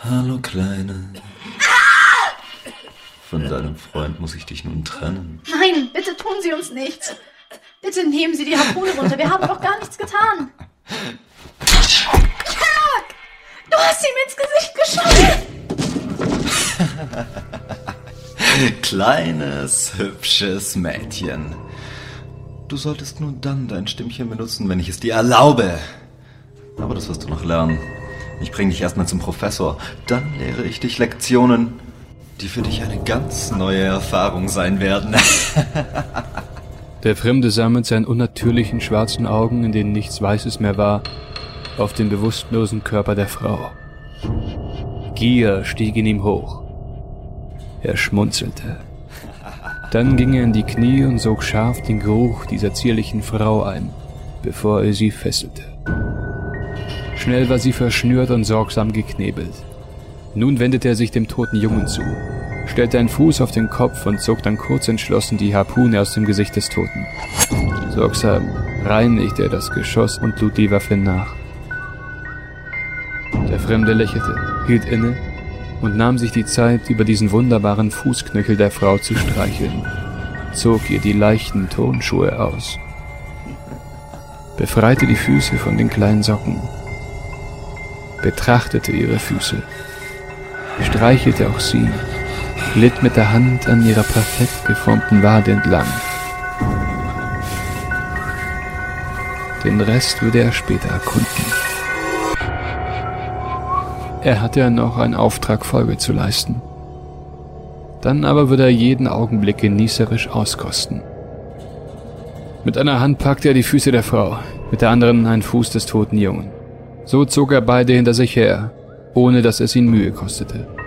Hallo, Kleine. Von deinem Freund muss ich dich nun trennen. Nein, bitte tun Sie uns nichts. Bitte nehmen Sie die Harpune runter. Wir haben doch gar nichts getan. Kirk! Du hast ihm ins Gesicht geschossen! Kleines, hübsches Mädchen. Du solltest nur dann dein Stimmchen benutzen, wenn ich es dir erlaube. Aber das wirst du noch lernen. Ich bringe dich erstmal zum Professor. Dann lehre ich dich Lektionen, die für dich eine ganz neue Erfahrung sein werden. Der Fremde sah mit seinen unnatürlichen schwarzen Augen, in denen nichts Weißes mehr war, auf den bewusstlosen Körper der Frau. Gier stieg in ihm hoch. Er schmunzelte. Dann ging er in die Knie und sog scharf den Geruch dieser zierlichen Frau ein, bevor er sie fesselte. Schnell war sie verschnürt und sorgsam geknebelt. Nun wendete er sich dem toten Jungen zu, stellte einen Fuß auf den Kopf und zog dann kurz entschlossen die Harpune aus dem Gesicht des Toten. Sorgsam reinigte er das Geschoss und lud die Waffe nach. Der Fremde lächelte, hielt inne und nahm sich die Zeit, über diesen wunderbaren Fußknöchel der Frau zu streicheln, zog ihr die leichten Turnschuhe aus, befreite die Füße von den kleinen Socken, betrachtete ihre Füße, streichelte auch sie, glitt mit der Hand an ihrer perfekt geformten Wade entlang. Den Rest würde er später erkunden. Er hatte ja noch einen Auftrag Folge zu leisten. Dann aber würde er jeden Augenblick genießerisch auskosten. Mit einer Hand packte er die Füße der Frau, mit der anderen einen Fuß des toten Jungen. So zog er beide hinter sich her, ohne dass es ihn Mühe kostete.